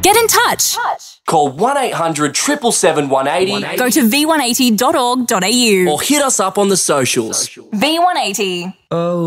Get in touch. Call 1800 777 180 Go to v180.org.au or hit us up on the socials. V180. Oh.